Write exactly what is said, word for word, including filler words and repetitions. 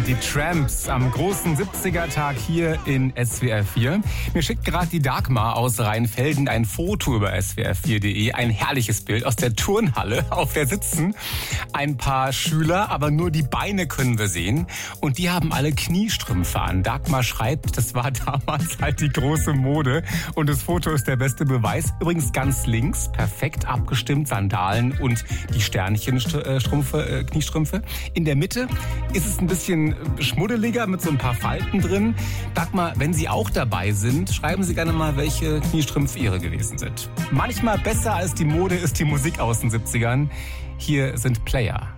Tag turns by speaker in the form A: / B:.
A: die Tramps am großen siebziger-Tag hier in S W R vier. Mir schickt gerade die Dagmar aus Rheinfelden ein Foto über S W R vier punkt de. Ein herrliches Bild aus der Turnhalle, auf der sitzen ein paar Schüler, aber nur die Beine können wir sehen. Und die haben alle Kniestrümpfe an. Dagmar schreibt, das war damals halt die große Mode. Und das Foto ist der beste Beweis. Übrigens ganz links, perfekt abgestimmt, Sandalen und die Sternchenstrümpfe, äh, Kniestrümpfe. In der Mitte ist es ein bisschen schmuddeliger mit so ein paar Falten drin. Dagmar, wenn Sie auch dabei sind, schreiben Sie gerne mal, welche Kniestrümpfe Ihre gewesen sind. Manchmal besser als die Mode ist die Musik aus den siebzigern. Hier sind Player.